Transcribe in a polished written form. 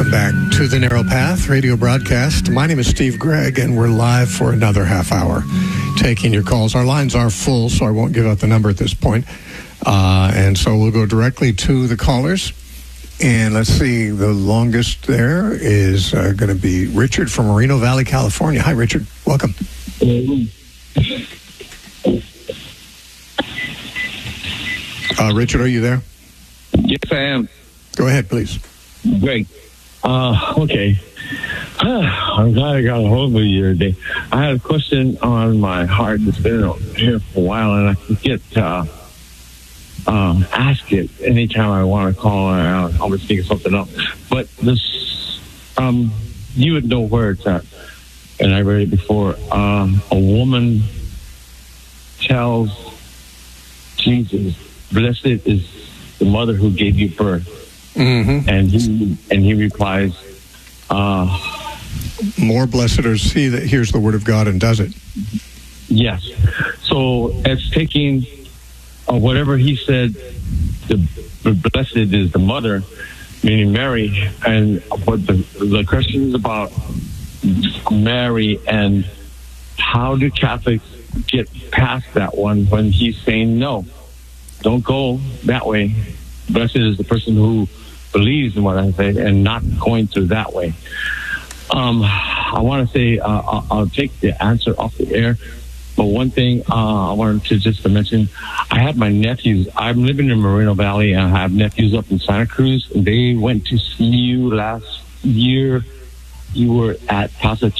Welcome back to the Narrow Path radio broadcast. My name is Steve Gregg, and we're live for another half hour taking your calls. Our lines are full, so I won't give out the number at this point. And so we'll go directly to the callers. And let's see, the longest there is going to be Richard from Moreno Valley, California. Hi, Richard. Welcome. Richard, are you there? Yes, I am. Go ahead, please. Great. Okay. I'm glad I got a hold of you today. I had a question on my heart that's been here for a while, and I forget to ask it anytime I want to call. I'll always think of something else. But this, you would know where it's at, and I read it before. A woman tells Jesus, "Blessed is the mother who gave you birth." Mm-hmm. And he replies, more blessed is he that hears the word of God and does it. Yes. So it's taking whatever he said, the blessed is the mother, meaning Mary, and what the question is about Mary, and how do Catholics get past that one when he's saying, no, don't go that way. Blessed is the person who believes in what I say and not going through that way. I want to say I'll take the answer off the air, but one thing I wanted to just to mention, I have my nephews. I'm living in Moreno Valley, and I have nephews up in Santa Cruz, and they went to see you last year. You were at Plaza